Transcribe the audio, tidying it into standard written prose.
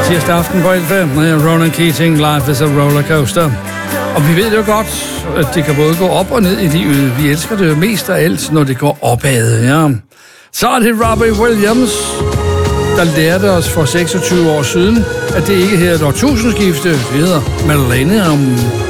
Tirsdag aften på L5, Ronan Keating, Life is a Rollercoaster. Og vi ved jo godt, at det kan både gå op og ned i livet. Vi elsker det jo mest af alt, når det går opad, ja. Så er det Robbie Williams, der lærte os for 26 år siden, at det ikke hedder et årtusindskifte, det hedder Millennium.